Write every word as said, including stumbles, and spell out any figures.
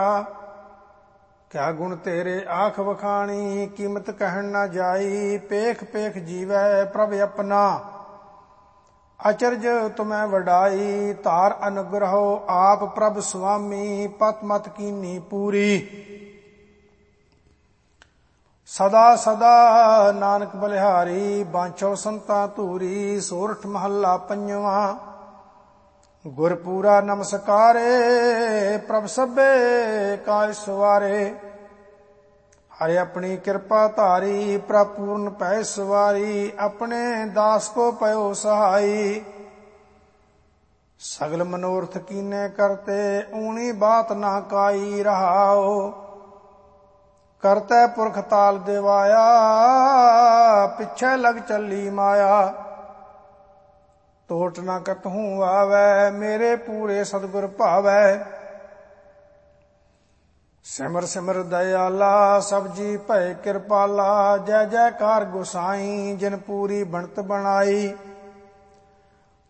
क्या गुण तेरे आख वखाणी, कीमत कहन न जाई। पेख पेख जीवै प्रभ अपना, अचरज तुम्हें वडाई। तार अनुग्रहो आप प्रभ स्वामी, पत मत कीनी पूरी। सदा सदा नानक बलिहारी, बांछो संता धूरी। सोरठ महला पंजवा। गुरपूरा नमस्कारे, प्रभ सभे काज सवारे। हरि अपनी कृपा धारी, प्रभ पूर्ण पै सवारी। अपने दास को पयो सहाई, सगल मनोरथ कीने करते। ऊनी बात ना काई रहाओ, करते पुरख ताल देवाया। पिछे लग चली माया, टोट न कतहूँ आवै। मेरे पूरे सतगुर भावै, सिमर सिमर दयाला। सब जी भय कृपाला, जय जयकार गोसाई। जिन पूरी बनत बनाई,